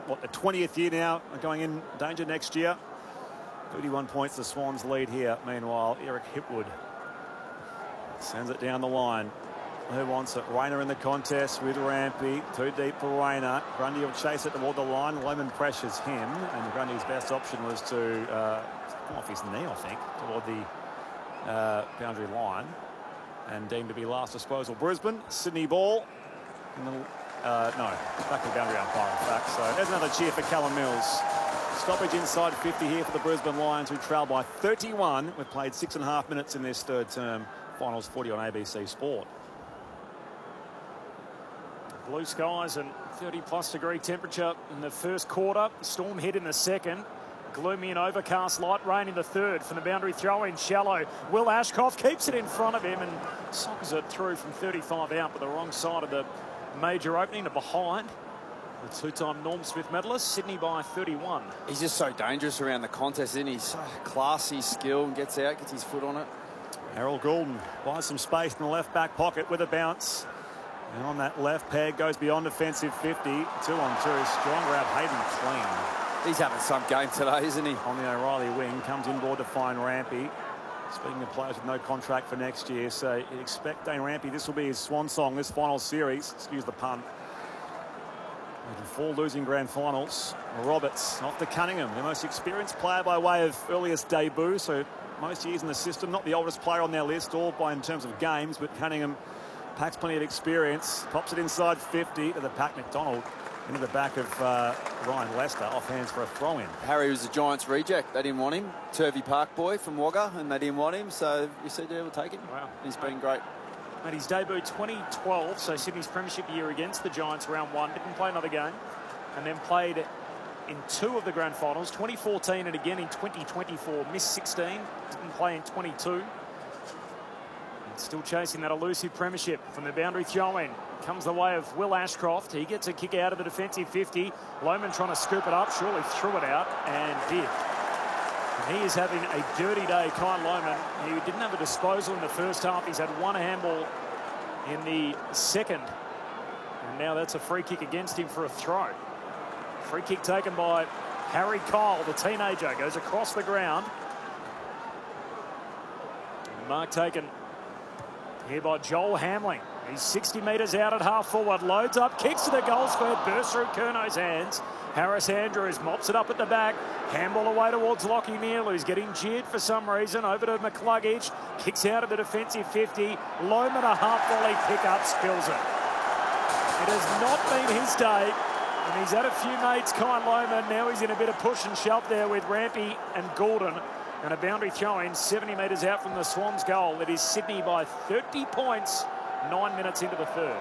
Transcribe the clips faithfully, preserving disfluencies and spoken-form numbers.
what, the twentieth year now, going in danger next year. thirty-one points, the Swans lead here. Meanwhile, Eric Hipwood sends it down the line. Who wants it? Rayner in the contest with Rampy. Too deep for Rayner. Grundy will chase it toward the line. Lohmann pressures him, and Grundy's best option was to uh, come off his knee, I think, toward the uh, boundary line, and deemed to be last disposal. Brisbane, Sydney ball. In the, uh, no, back to the boundary umpire, in fact. So there's another cheer for Callum Mills. Stoppage inside fifty here for the Brisbane Lions, who trail by thirty-one. We've played six and a half minutes in this third term. Finals forty on A B C Sport. Blue skies and thirty plus degree temperature in the first quarter. Storm hit in the second. Gloomy and overcast, light rain in the third. From the boundary throw in shallow. Will Ashcroft keeps it in front of him and sockers it through from thirty-five out, but the wrong side of the major opening to behind. The two-time Norm Smith medalist, Sydney by thirty-one. He's just so dangerous around the contest, isn't he? So classy skill and gets out, gets his foot on it. Harold Goulden buys some space in the left back pocket with a bounce. And on that left peg goes beyond defensive fifty. Two on two. Strong grab. Hayden clean. He's having some game today, isn't he? On the O'Reilly wing. Comes inboard to find Rampy. Speaking of players with no contract for next year, so you expect Dane Rampy, this will be his swan song, this final series. Excuse the pun. Four losing grand finals. Roberts off to Cunningham, the most experienced player by way of earliest debut, so most years in the system. Not the oldest player on their list, all by in terms of games, but Cunningham packs plenty of experience. Pops it inside fifty to the Pack McDonald into the back of uh, Ryan Lester, off hands for a throw-in. Harry was a Giants reject. They didn't want him. Turvey Park boy from Wagga, and they didn't want him, so you said, yeah, we'll take him. Wow. He's been great. Made his debut twenty twelve, so Sydney's premiership year against the Giants round one. Didn't play another game, and then played in two of the grand finals, twenty fourteen and again in twenty twenty-four. Missed sixteen, didn't play in twenty-two. And still chasing that elusive premiership. From the boundary throw-in comes the way of Will Ashcroft. He gets a kick out of the defensive fifty. Lohmann trying to scoop it up, surely threw it out, and did. And he is having a dirty day, Kyle Lohmann. He didn't have a disposal in the first half. He's had one handball in the second. And now that's a free kick against him for a throw. Free kick taken by Harry Kyle, the teenager. Goes across the ground. And mark taken here by Joel Hamling. He's sixty metres out at half forward. Loads up, kicks to the goal square. Bursts through Curno's hands. Harris Andrews mops it up at the back. Handball away towards Lockie Neal, who's getting jeered for some reason. Over to McCluggage. Kicks out of the defensive fifty. Lohmann a half volley pick-up, spills it. It has not been his day. And he's had a few mates, Kyle Lohmann. Now he's in a bit of push and shove there with Rampy and Goulden. And a boundary throw-in seventy metres out from the Swans' goal. It is Sydney by thirty points, nine minutes into the third.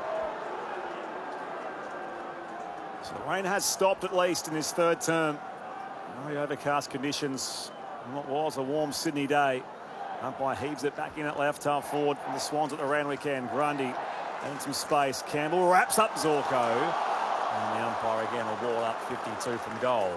So the rain has stopped at least in this third term. Very overcast conditions on what was a warm Sydney day. Umpire heaves it back in at left half forward from the Swans at the Randwick end. Grundy and some space. Campbell wraps up Zorko. And the umpire again will ball up fifty-two from goal.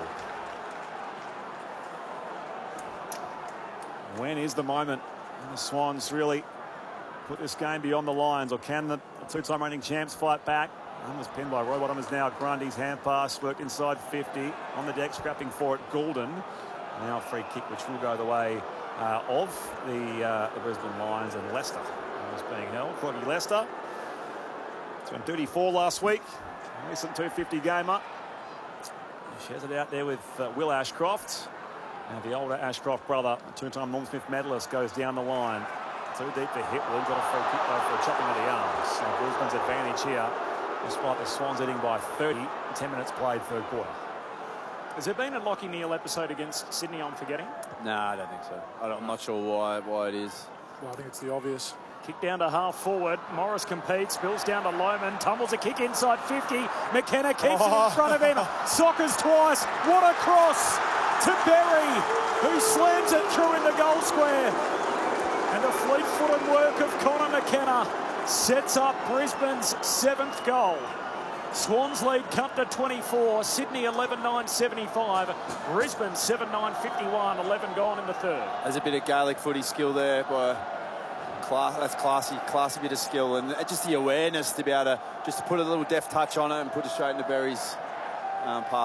When is the moment when the Swans really put this game beyond the lines, or can the two-time reigning champs fight back? One was pinned by Roy Bottom is now Grundy's hand pass, worked inside fifty. On the deck, scrapping for it, Goulden. Now a free kick, which will go the way uh, of the, uh, the Brisbane Lions, and Leicester is being held. Croggy Leicester. It's been thirty-four last week. Recent two fifty gamer. He shares it out there with uh, Will Ashcroft. Now the older Ashcroft brother, two-time Norm Smith medalist, goes down the line. Too deep for Hipwood. Got a free kick though for a chopping of the arms. So Brisbane's advantage here, despite the Swans leading by thirty. ten minutes played, third quarter. Has there been a Lockie Neal episode against Sydney I'm forgetting? No, I don't think so. I don't, I'm not sure why why it is. Well, I think it's the obvious. Kick down to half forward. Morris competes, spills down to Lohmann, tumbles a kick inside fifty. McKenna keeps oh. it in front of him. Sockers twice. What a cross to Berry, who slams it through in the goal square. And the fleet-footed work of Connor McKenna sets up Brisbane's seventh goal. Swans lead cut to twenty-four. Sydney eleven nine seventy-five. Brisbane seven nine fifty-one. eleven gone in the third. There's a bit of Gaelic footy skill there, boy. Class, that's classy, classy bit of skill, and just the awareness to be able to just to put a little deft touch on it and put it straight into Berry's um, pass.